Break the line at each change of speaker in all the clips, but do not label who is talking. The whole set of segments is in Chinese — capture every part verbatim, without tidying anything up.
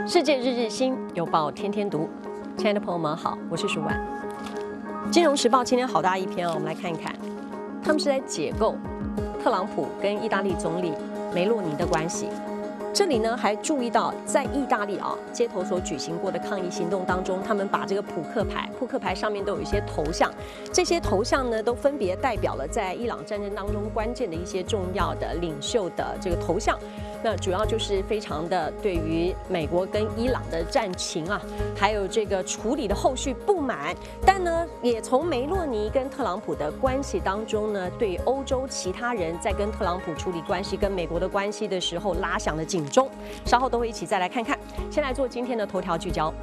世界日日新，邮报天天读。亲爱的朋友们好，我是舒婉。金融时报今天好大一篇哦，我们来看一看，他们是在解构特朗普跟意大利总理梅洛尼的关系。这里呢还注意到，在意大利啊街头所举行过的抗议行动当中，他们把这个扑克牌，扑克牌上面都有一些头像，这些头像呢都分别代表了在伊朗战争当中关键的一些重要的领袖的这个头像。那主要就是非常的对于美国跟伊朗的战情啊，还有这个处理的后续不满，但呢也从梅洛尼跟特朗普的关系当中呢，对欧洲其他人在跟特朗普处理关系跟美国的关系的时候拉响了警钟。稍后都会一起再来看看。先来做今天的头条聚焦。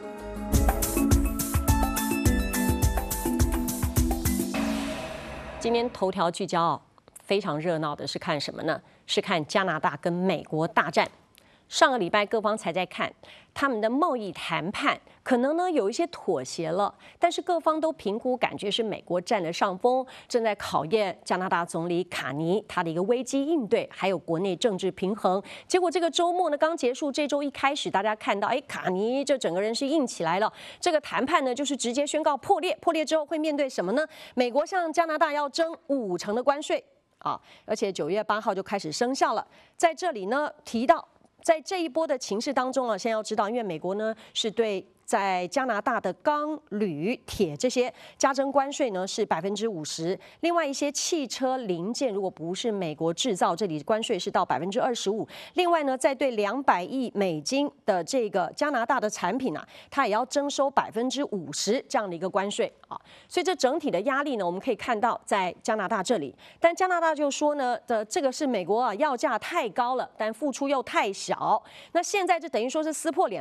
今天头条聚焦非常热闹的是看什么呢？是看加拿大跟美国大战。上个礼拜各方才在看他们的贸易谈判，可能呢有一些妥协了，但是各方都评估感觉是美国占了上风，正在考验加拿大总理卡尼他的一个危机应对，还有国内政治平衡。结果这个周末呢刚结束，这周一开始大家看到，哎，卡尼这整个人是硬起来了。这个谈判呢就是直接宣告破裂，破裂之后会面对什么呢？美国向加拿大要征五成的关税啊，而且九月八号就开始生效了。在这里呢提到。在这一波的情势当中啊，先要知道，因为美国呢是对在加拿大的钢、铝、铁这些加征关税呢是百分之五十，另外一些汽车零件如果不是美国制造，这里关税是到百分之二十五。另外呢，在对两百亿美金的这个加拿大的产品啊，它也要征收百分之五十这样的一个关税啊。所以这整体的压力呢，我们可以看到在加拿大这里，但加拿大就说呢，的这个是美国啊要价太高了，但付出又太小。那现在就等于说是撕破脸。